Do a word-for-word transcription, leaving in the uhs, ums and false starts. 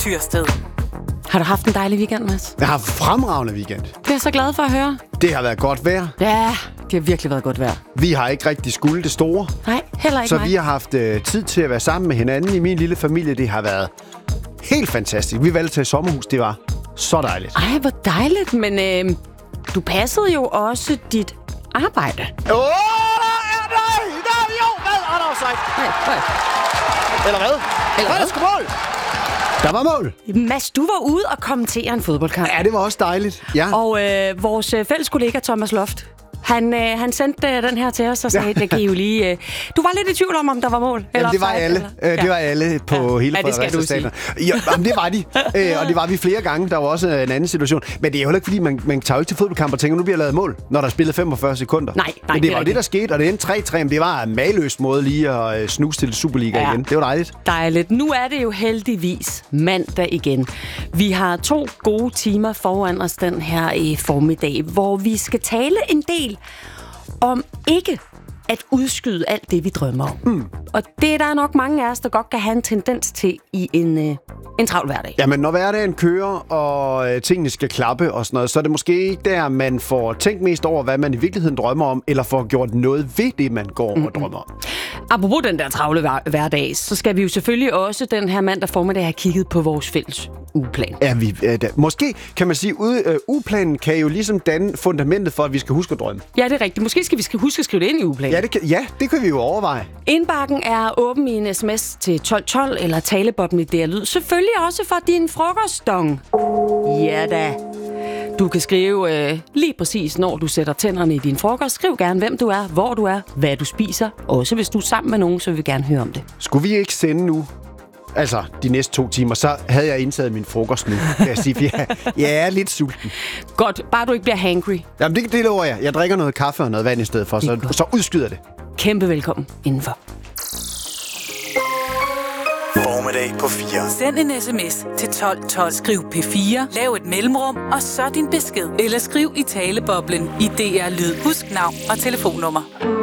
Tyrsted. Har du haft en dejlig weekend, Mads? Jeg har haft fremragende weekend. Det er jeg så glad for at høre. Det har været godt vejr. Ja, det har virkelig været godt vejr. Vi har ikke rigtig skulle det store. Nej, heller ikke Så mig. vi har haft øh, tid til at være sammen med hinanden i min lille familie. Det har været helt fantastisk. Vi valgte til et sommerhus. Det var så dejligt. Ej, hvor dejligt. Men øh, du passede jo også dit arbejde. Åh, oh, nej, nej, jo, hvad? Er der offside? Nej, nej. Eller hvad? Eller hvad? Der skal mål. Der var mål. Mads, du var ude og kommentere en fodboldkamp. Ja, det var også dejligt. Ja. Og øh, vores øh, fælles kollega Thomas Loft, han, øh, han sendte øh, den her til os og sagde, det kan I jo lige... Øh, du var lidt i tvivl om, om der var mål. Eller Jamen, det var offside, alle. eller? Øh, det var alle på Ja. hele Ja, det skal du Fredericia Stadion. Ja, jamen, det var de. øh, og det var vi flere gange. Der var også en anden situation. Men det er jo heller ikke, fordi man, man tager jo ikke til fodboldkamp og tænker, nu bliver lavet mål, når der er spillet femogfyrre sekunder. Nej, nej, men det, det var er det, der skete, og det endte tre tre. Men det var en mageløs måde lige at øh, snuse til Superliga Ja. igen. Det var dejligt. Dejligt. Nu er det jo heldigvis mandag igen. Vi har to gode timer foran os den her i formiddag, hvor vi skal tale en del om ikke at udskyde alt det, vi drømmer om. Mm. Og det er der nok mange af os, der godt kan have en tendens til i en, øh, en travl hverdag. Jamen, når hverdagen kører, og øh, tingene skal klappe og sådan noget, så er det måske ikke der, man får tænkt mest over, hvad man i virkeligheden drømmer om, eller får gjort noget ved det, man går mm-hmm. og drømmer om. Apropos den der travle hver- hverdag, så skal vi jo selvfølgelig også den her mandag formiddag have kigget på vores fælles ugeplan. Ja, vi, øh, da, måske kan man sige, at øh, ugeplanen kan jo ligesom danne fundamentet for, at vi skal huske at drømme. Ja, det er rigtigt. Måske skal vi skal huske at skrive det ind i ugeplanen. Ja, det kan, ja, det kan vi jo overveje. Indbakken er åben i en sms til tolv tolv eller talebobben i D R Lyd. Selvfølgelig også for din frokostdong. Ja da. Du kan skrive øh, lige præcis, når du sætter tænderne i din frokost. Skriv gerne, hvem du er, hvor du er, hvad du spiser. Også hvis du er sammen med nogen, så vil vi gerne høre om det. Skulle vi ikke sende nu, altså de næste to timer, så havde jeg indtaget min frokost nu, kan jeg sige. For jeg, jeg er lidt sulten. Godt, bare du ikke bliver hangry. Jamen, det, det lover jeg. Jeg drikker noget kaffe og noget vand i stedet for, så, så udskyder det. Kæmpe velkommen indenfor. Formiddag på fire. Send en sms til tolv tolv. Skriv P fire, lav et mellemrum, og så din besked. Eller skriv i taleboblen i D R Lyd. Husk navn og telefonnummer.